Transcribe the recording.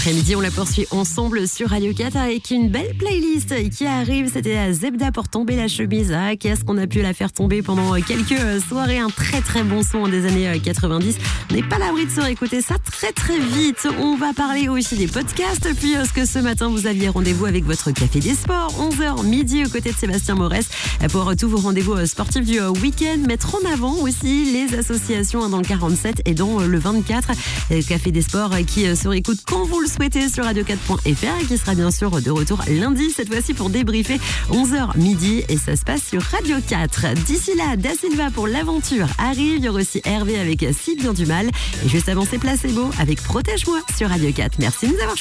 Après-midi, on la poursuit ensemble sur Radio 4 avec une belle playlist qui arrive. C'était Zebda pour tomber la chemise. Ah, qu'est-ce qu'on a pu la faire tomber pendant quelques soirées. Un très très bon son des années 90. On n'est pas à l'abri de se réécouter ça très très vite. On va parler aussi des podcasts. Puis ce que ce matin, vous aviez rendez-vous avec votre Café des Sports. 11h midi aux côtés de Sébastien Morès pour tous vos rendez-vous sportifs du week-end. Mettre en avant aussi les associations dans le 47 et dans le 24. Café des Sports qui se réécoute quand vous le souhaitez sur radio4.fr et qui sera bien sûr de retour lundi, cette fois-ci pour débriefer 11h midi et ça se passe sur Radio 4. D'ici là, Da Silva pour l'aventure arrive, il y aura aussi Hervé avec Si bien du mal et juste avant c'est Placebo avec Protège-moi sur Radio 4. Merci de nous avoir choisis.